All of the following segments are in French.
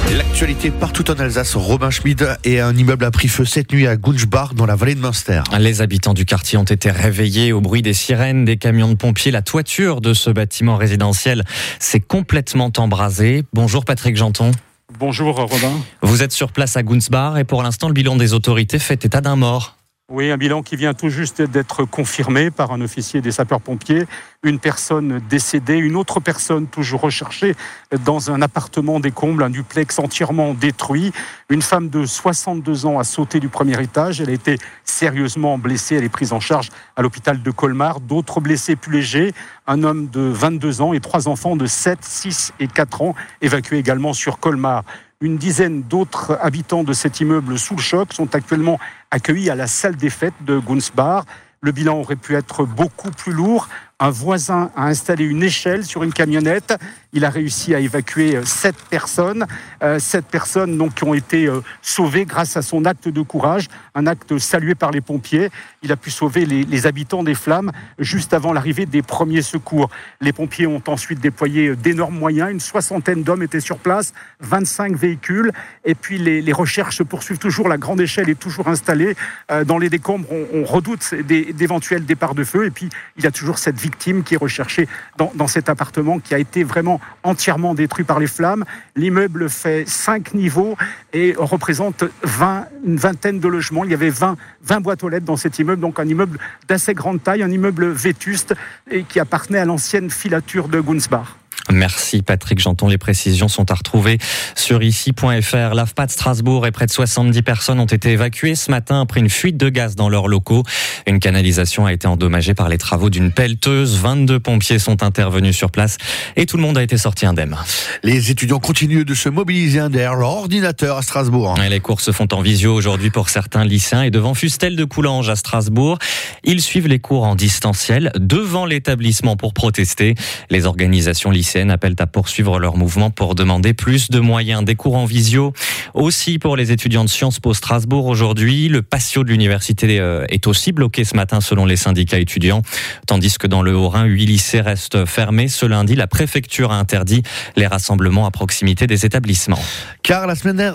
L'actualité partout en Alsace, Robin Schmid, et un immeuble a pris feu cette nuit à Gunzbach dans la vallée de Münster. Les habitants du quartier ont été réveillés au bruit des sirènes, des camions de pompiers. La toiture de ce bâtiment résidentiel s'est complètement embrasée. Bonjour Patrick Janton. Bonjour Robin. Vous êtes sur place à Gunzbach et pour l'instant le bilan des autorités fait état d'un mort. Oui, un bilan qui vient tout juste d'être confirmé par un officier des sapeurs-pompiers. Une personne décédée, une autre personne toujours recherchée dans un appartement des combles, un duplex entièrement détruit. Une femme de 62 ans a sauté du premier étage. Elle a été sérieusement blessée. Elle est prise en charge à l'hôpital de Colmar. D'autres blessés plus légers, un homme de 22 ans et 3 enfants de 7, 6 et 4 ans évacués également sur Colmar. Une dizaine d'autres habitants de cet immeuble sous le choc sont actuellement accueillis à la salle des fêtes de Gunzbach. Le bilan aurait pu être beaucoup plus lourd. Un voisin a installé une échelle sur une camionnette. Il a réussi à évacuer 7 personnes. 7 personnes donc, qui ont été sauvées grâce à son acte de courage, un acte salué par les pompiers. Il a pu sauver les habitants des flammes juste avant l'arrivée des premiers secours. Les pompiers ont ensuite déployé d'énormes moyens. Une 60aine d'hommes étaient sur place, 25 véhicules. Et puis les recherches se poursuivent toujours. La grande échelle est toujours installée. Dans les décombres, on redoute d'éventuels départs de feu. Et puis il y a toujours cette victime qui est recherchée dans cet appartement qui a été vraiment entièrement détruit par les flammes. L'immeuble fait 5 niveaux et représente une vingtaine de logements. Il y avait 20 boîtes aux lettres dans cet immeuble, donc un immeuble d'assez grande taille, un immeuble vétuste et qui appartenait à l'ancienne filature de Gunzbach. Merci Patrick Janton. Les précisions sont à retrouver sur ici.fr. L'AFPA de Strasbourg et près de 70 personnes ont été évacuées ce matin après une fuite de gaz dans leurs locaux. Une canalisation a été endommagée par les travaux d'une pelleteuse. 22 pompiers sont intervenus sur place et tout le monde a été sorti indemne. Les étudiants continuent de se mobiliser derrière leur ordinateur à Strasbourg. Et les cours se font en visio aujourd'hui pour certains lycéens et devant Fustel de Coulanges à Strasbourg. Ils suivent les cours en distanciel devant l'établissement pour protester. Les organisations lycéennes appellent à poursuivre leur mouvement pour demander plus de moyens. Des cours en visio aussi pour les étudiants de Sciences Po Strasbourg aujourd'hui. Le patio de l'université est aussi bloqué ce matin selon les syndicats étudiants, tandis que dans le Haut-Rhin, 8 lycées restent fermés. Ce lundi, la préfecture a interdit les rassemblements à proximité des établissements. Car la semaine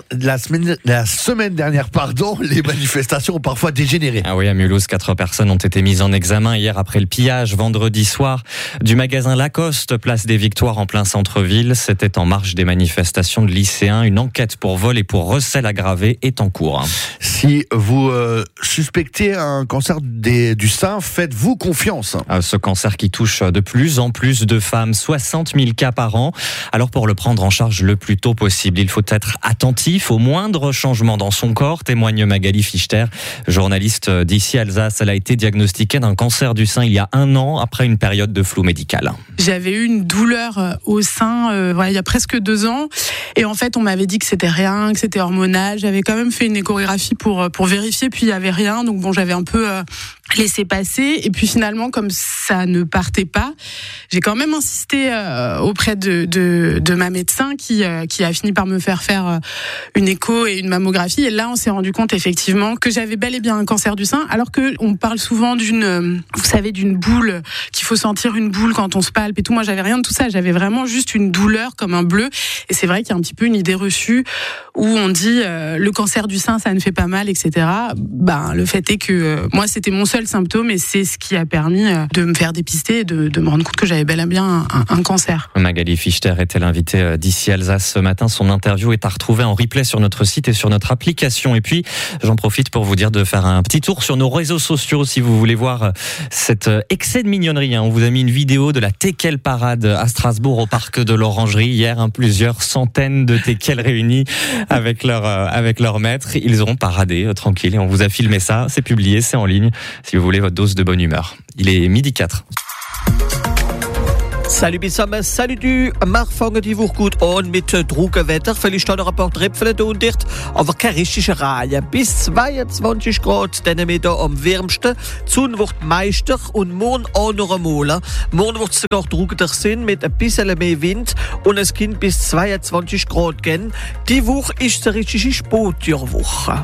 dernière, les manifestations ont parfois dégénéré. Ah oui, à Mulhouse, 4 personnes ont été mises en examen hier après le pillage vendredi soir du magasin Lacoste, place des Victoires en plein centre-ville. C'était en marge des manifestations de lycéens. Une enquête pour vol et pour recel aggravé est en cours. Si vous suspectez un cancer du sein, faites-vous confiance. Ce cancer qui touche de plus en plus de femmes, 60 000 cas par an. Alors pour le prendre en charge le plus tôt possible, il faut être attentif au moindre changement dans son corps, témoigne Magali Fichter, journaliste d'ici Alsace. Elle a été diagnostiquée d'un cancer du sein il y a 1 an après une période de flou médical. J'avais eu une douleur au sein il y a presque 2 ans et en fait on m'avait dit que c'était rien, que c'était hormonal. J'avais quand même fait une échographie pour vérifier, puis il y avait rien, donc bon, j'avais un peu laissé passer et puis finalement comme ça ne partait pas, j'ai quand même insisté auprès de ma médecin qui a fini par me faire une écho et une mammographie et là on s'est rendu compte effectivement que j'avais bel et bien un cancer du sein, alors que on parle souvent d'une boule, qu'il faut sentir une boule quand on se palpe et tout. Moi j'avais rien de tout ça, j'avais vraiment juste une douleur comme un bleu et c'est vrai qu'il y a un petit peu une idée reçue où on dit le cancer du sein ça ne fait pas mal, etc. Le fait est que moi c'était mon seul symptôme et c'est ce qui a permis de me faire dépister et de me rendre compte que j'avais bel et bien un cancer. Magali Fichter était l'invitée d'ici Alsace ce matin. Son interview est à retrouver en replay sur notre site et sur notre application. Et puis j'en profite pour vous dire de faire un petit tour sur nos réseaux sociaux si vous voulez voir cet excès de mignonnerie. On vous a mis une vidéo de la teckel parade à Strasbourg au parc de l'Orangerie hier. Plusieurs centaines de teckels réunis avec leur maître. Ils auront paradé tranquille et on vous a filmé ça. C'est publié, c'est en ligne si vous voulez votre dose de bonne humeur. Il est 12h04. Salut zusammen, salut du. Wir fangen die Woche gut an mit trockenem Wetter. Vielleicht noch ein paar Tröpfchen da und dort, aber keine richtige Reihe. Bis 22 Grad, dann wir hier am wärmsten. Die Sonne wird Meister und morgen auch noch einmal. Morgen wird es sogar trockener sein mit ein bisschen mehr Wind und es kann bis 22 Grad gehen. Die Woche ist eine richtige Sportjahrwoche.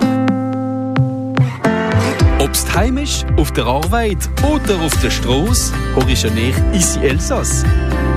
Ob's heimisch, auf der Arbeit oder auf der Straße, hörst du näher Ici Elsass.